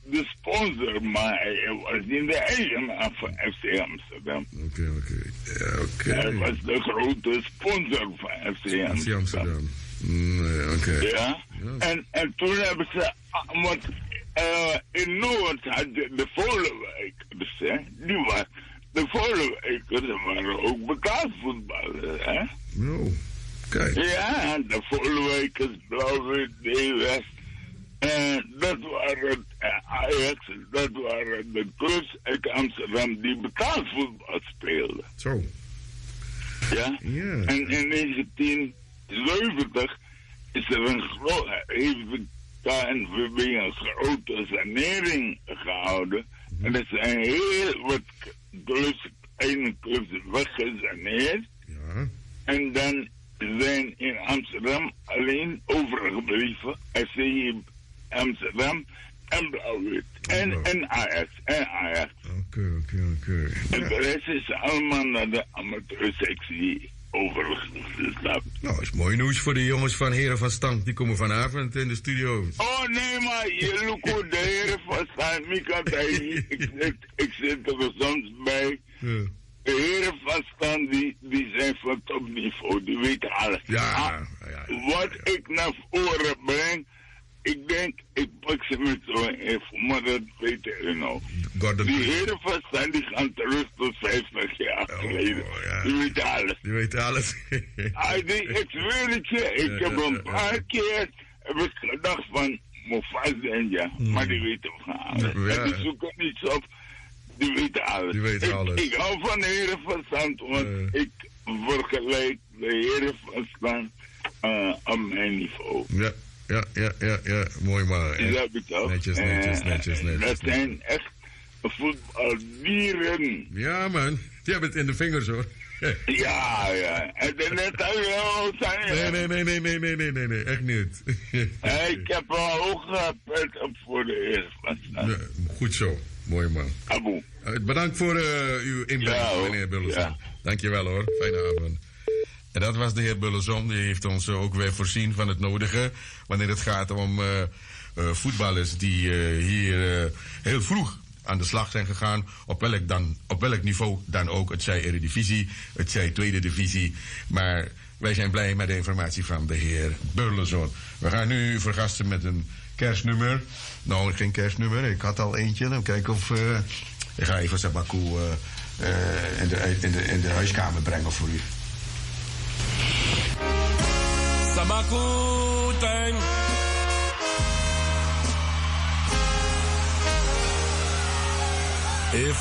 de sponsor, maar hij was niet de eigenaar van FC Amsterdam. Oké. Hij was de grote sponsor van FC Amsterdam. Ja? En toen hebben ze, want in Noord had je de Volenwijkers, hè? De Volenwijkers waren ook betaalvoetballers, hè? Kijk. Ja, de Volenwijkers, Blauw-Wit, D-West. En dat waren Ajax, dat waren de clubs uit Amsterdam die betaalvoetbal speelden. Zo. Ja? En in 1970 is er heeft de KNVB een grote sanering gehouden. En er zijn heel wat clubs, ene clubs weggesaneerd. Ja. En dan zijn in Amsterdam alleen overgebleven FC Amsterdam en Blauw-Wit. En Ajax. Oké. En de rest is allemaal naar de amateursectie overgestapt. Nou, is mooi nieuws voor de jongens van Heren van Stank. Die komen vanavond in de studio. Oh nee, maar je look de Heren van Stank. Ik zit er soms bij. Ja. De Heren van Stand, die zijn van topniveau. Die weten alles. Ja. Wat ik naar voren breng, ik denk, ik pak ze met zo'n even, maar dat weet u nou. Die Heren van Stand, die gaan terug tot 50 jaar geleden. Ja. Die weten alles. Ik zweer het je, ik heb een paar keer gedacht van Mufasa, maar die weten van alles. En die zoeken niets op. Die weten alles. Ik hou van de Heren van Stand, want ik vergelijk de Heren van Stand op mijn niveau. Ja. Mooi maar. Netjes. Dat zijn echt voetbaldieren. Ja man, die hebben het in de vingers hoor. Ja. En net al zijn. Nee, echt niet. Ik heb een hoge pet op voor de Heren van Stand. Goed zo. Mooi man. Abu. Bedankt voor uw inbreng, meneer Bullezon. Ja. Dankjewel hoor. Fijne avond. En dat was de heer Bullezon. Die heeft ons ook weer voorzien van het nodige. Wanneer het gaat om voetballers die hier heel vroeg aan de slag zijn gegaan. Op welk niveau dan ook. Het zij Eredivisie, het zij Tweede Divisie. Maar wij zijn blij met de informatie van de heer Bullezon. We gaan nu vergasten met een kerstnummer. Nou, geen kerstnummer. Ik had al eentje. Dan kijken of... ik ga even Sabaku in de huiskamer brengen voor u. Sabaku time. If